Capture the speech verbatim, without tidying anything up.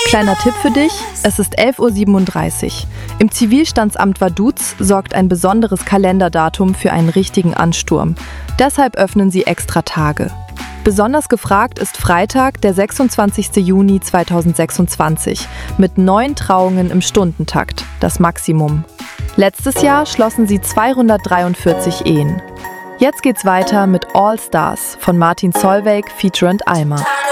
Kleiner Tipp für dich, es ist elf Uhr siebenunddreißig. Im Zivilstandsamt Vaduz sorgt ein besonderes Kalenderdatum für einen richtigen Ansturm. Deshalb öffnen sie extra Tage. Besonders gefragt ist Freitag, der sechsundzwanzigster Juni zweitausendsechsundzwanzig, mit neun Trauungen im Stundentakt, das Maximum. Letztes Jahr schlossen sie zweihundertdreiundvierzig Ehen. Jetzt geht's weiter mit All Stars von Martin Solveig featurend Alma.